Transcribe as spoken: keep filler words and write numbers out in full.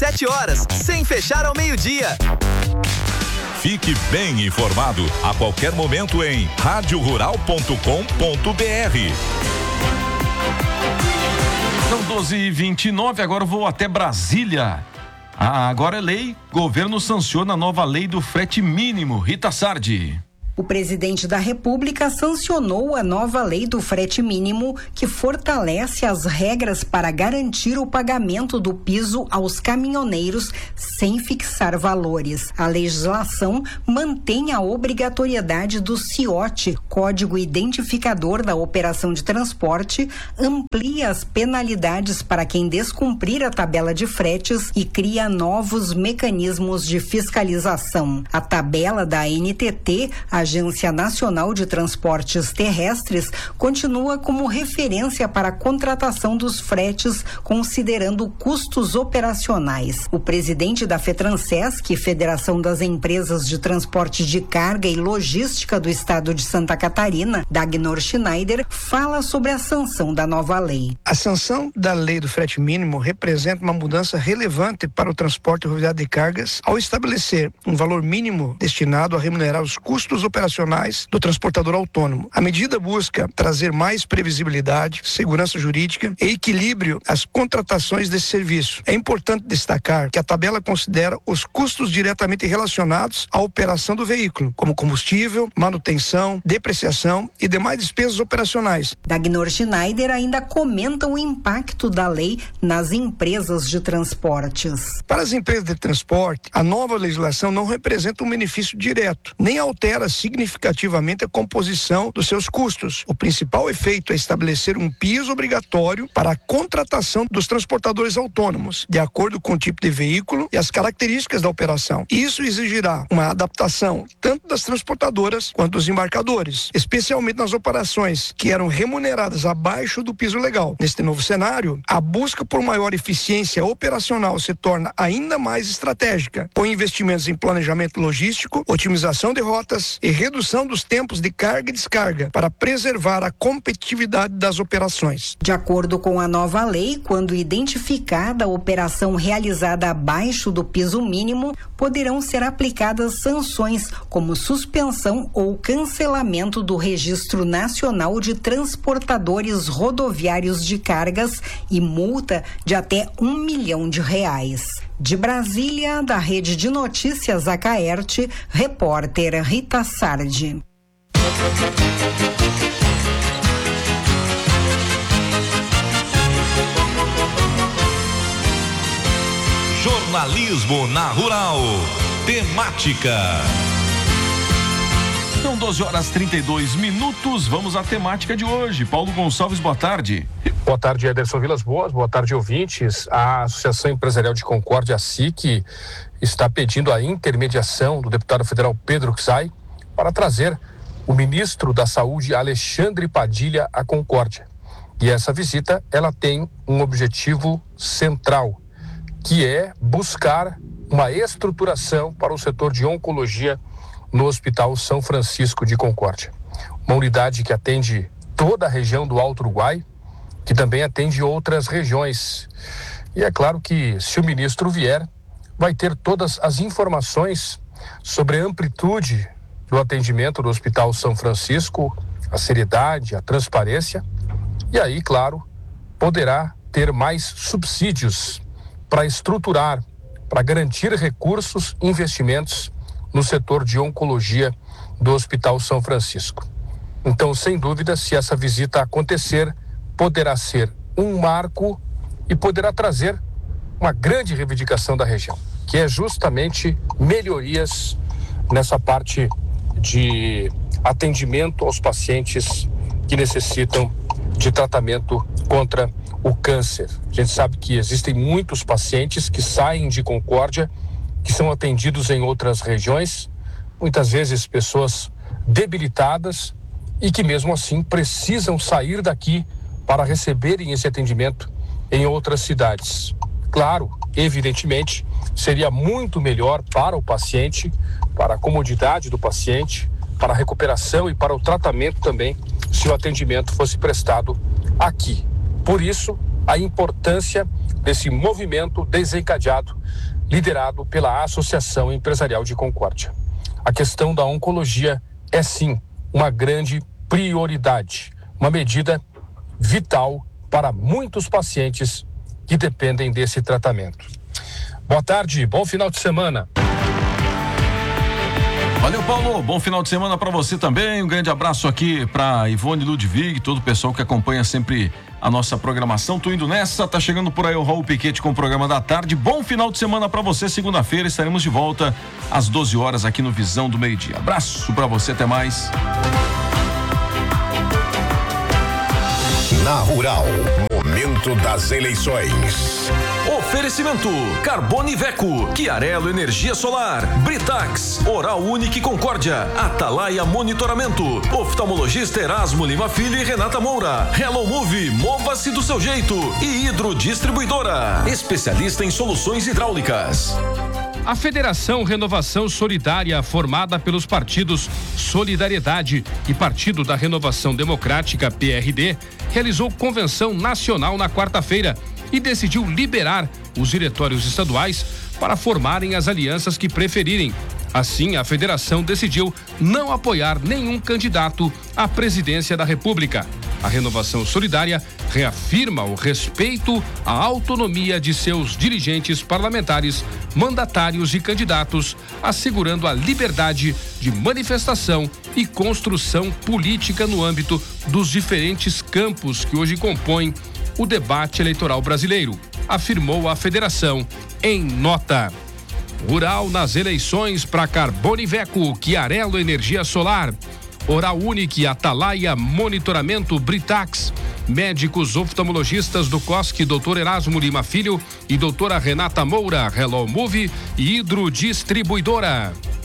dezessete horas, sem fechar ao meio-dia. Fique bem informado a qualquer momento em rádio rural ponto com ponto br. São doze e vinte e nove, agora eu vou até Brasília. Ah, agora é lei. Governo sanciona a nova lei do frete mínimo. Rita Sardi. O presidente da República sancionou a nova lei do frete mínimo, que fortalece as regras para garantir o pagamento do piso aos caminhoneiros sem fixar valores. A legislação mantém a obrigatoriedade do C I O T, Código Identificador da Operação de Transporte, amplia as penalidades para quem descumprir a tabela de fretes e cria novos mecanismos de fiscalização. A tabela da A N T T, a Agência Nacional de Transportes Terrestres, continua como referência para a contratação dos fretes, considerando custos operacionais. O presidente da FETRANSESC, Federação das Empresas de Transporte de Carga e Logística do Estado de Santa Catarina, Dagnor Schneider, fala sobre a sanção da nova lei. A sanção da lei do frete mínimo representa uma mudança relevante para o transporte rodoviário de cargas ao estabelecer um valor mínimo destinado a remunerar os custos operacionais do transportador autônomo. A medida busca trazer mais previsibilidade, segurança jurídica e equilíbrio às contratações desse serviço. É importante destacar que a tabela considera os custos diretamente relacionados à operação do veículo, como combustível, manutenção, depreciação e demais despesas operacionais. Dagnor Schneider ainda comenta o impacto da lei nas empresas de transportes. Para as empresas de transporte, a nova legislação não representa um benefício direto, nem altera significativamente a composição dos seus custos. O principal efeito é estabelecer um piso obrigatório para a contratação dos transportadores autônomos, de acordo com o tipo de veículo e as características da operação. Isso exigirá uma adaptação tanto das transportadoras quanto dos embarcadores, especialmente nas operações que eram remuneradas abaixo do piso legal. Neste novo cenário, a busca por maior eficiência operacional se torna ainda mais estratégica, com investimentos em planejamento logístico, otimização de rotas e redução dos tempos de carga e descarga para preservar a competitividade das operações. De acordo com a nova lei, quando identificada a operação realizada abaixo do piso mínimo, poderão ser aplicadas sanções como suspensão ou cancelamento do Registro Nacional de Transportadores Rodoviários de Cargas e multa de até um milhão de reais. De Brasília, da Rede de Notícias Acaerte, repórter Rita Sardi. Jornalismo na Rural. Temática. São doze horas e trinta e dois minutos. Vamos à temática de hoje. Paulo Gonçalves, boa tarde. Boa tarde, Ederson Vilas Boas. Boa tarde, ouvintes. A Associação Empresarial de Concórdia, a S I C, está pedindo a intermediação do deputado federal Pedro Xay para trazer o ministro da Saúde, Alexandre Padilha, à Concórdia. E essa visita, ela tem um objetivo central, que é buscar uma estruturação para o setor de oncologia no Hospital São Francisco de Concórdia. Uma unidade que atende toda a região do Alto Uruguai, que também atende outras regiões. E é claro que, se o ministro vier, vai ter todas as informações sobre a amplitude do atendimento do Hospital São Francisco, a seriedade, a transparência, e aí, claro, poderá ter mais subsídios para estruturar, para garantir recursos e investimentos no setor de oncologia do Hospital São Francisco. Então, sem dúvida, se essa visita acontecer, poderá ser um marco e poderá trazer uma grande reivindicação da região, que é justamente melhorias nessa parte de atendimento aos pacientes que necessitam de tratamento contra o câncer. A gente sabe que existem muitos pacientes que saem de Concórdia, que são atendidos em outras regiões, muitas vezes pessoas debilitadas e que mesmo assim precisam sair daqui para receberem esse atendimento em outras cidades. Claro, evidentemente, seria muito melhor para o paciente, para a comodidade do paciente, para a recuperação e para o tratamento também, se o atendimento fosse prestado aqui. Por isso, a importância desse movimento desencadeado, liderado pela Associação Empresarial de Concórdia. A questão da oncologia é, sim, uma grande prioridade, uma medida vital para muitos pacientes que dependem desse tratamento. Boa tarde, bom final de semana. Valeu, Paulo. Bom final de semana para você também. Um grande abraço aqui para Ivone Ludwig, todo o pessoal que acompanha sempre a nossa programação. Tô indo nessa, tá chegando por aí o Raul Piquete com o programa da tarde. Bom final de semana para você. Segunda-feira estaremos de volta às doze horas aqui no Visão do Meio-Dia. Abraço para você, até mais. Na Rural, momento das eleições. Oferecimento Carbone Veco, Chiarello Energia Solar, Britax, Oral Unique Concórdia, Atalaia Monitoramento, Oftalmologista Erasmo Lima Filho e Renata Moura, Hello Move, mova-se do seu jeito e Hidro Distribuidora, especialista em soluções hidráulicas. A Federação Renovação Solidária, formada pelos partidos Solidariedade e Partido da Renovação Democrática, P R D, realizou convenção nacional na quarta-feira e decidiu liberar os diretórios estaduais para formarem as alianças que preferirem. Assim, a federação decidiu não apoiar nenhum candidato à presidência da República. A Renovação Solidária reafirma o respeito à autonomia de seus dirigentes parlamentares, mandatários e candidatos, assegurando a liberdade de manifestação e construção política no âmbito dos diferentes campos que hoje compõem o debate eleitoral brasileiro, afirmou a federação em nota. Rural nas eleições para Carbone Veco, Chiarello Energia Solar, Oral Unique, Atalaia Monitoramento, Britax, médicos oftalmologistas do C O S C, doutor Erasmo Lima Filho e doutora Renata Moura, Hello Move e Hidro Distribuidora.